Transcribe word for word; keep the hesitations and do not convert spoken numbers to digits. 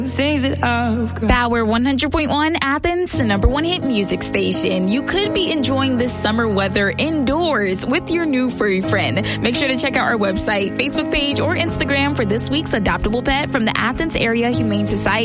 Things that I've got. Power one hundred point one, Athens, the number one hit music station. You could be enjoying this summer weather indoors with your new furry friend. Make sure to check out our website, Facebook page, or Instagram for this week's adoptable pet from the Athens Area Humane Society.